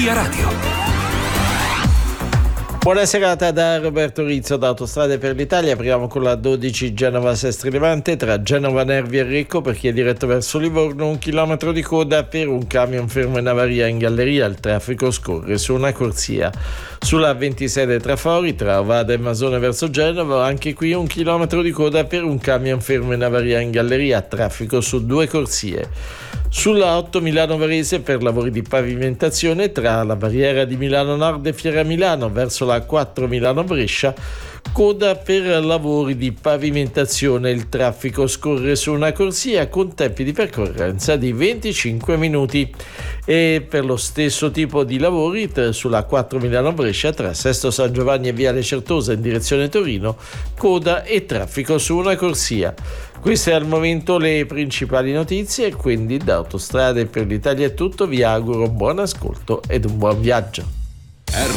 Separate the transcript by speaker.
Speaker 1: Via Radio.
Speaker 2: Buona serata da Roberto Rizzo da Autostrade per l'Italia. Apriamo con la 12 Genova-Sestri Levante tra Genova Nervi e Recco per chi è diretto verso Livorno. 1 chilometro di coda per un camion fermo in avaria in galleria. Il traffico scorre su una corsia. Sulla 26 dei Trafori tra Ovada e Masone verso Genova, anche qui 1 chilometro di coda per un camion fermo in avaria in galleria. Traffico su 2 corsie. Sulla 8 Milano Varese per lavori di pavimentazione tra la barriera di Milano Nord e Fiera Milano verso la 4 Milano Brescia, coda per lavori di pavimentazione. Il traffico scorre su una corsia con tempi di percorrenza di 25 minuti. E per lo stesso tipo di lavori sulla 4 Milano Brescia tra Sesto San Giovanni e Viale Certosa in direzione Torino, coda e traffico su una corsia. Queste al momento le principali notizie, quindi da Autostrade per l'Italia è tutto. Vi auguro buon ascolto ed un buon viaggio.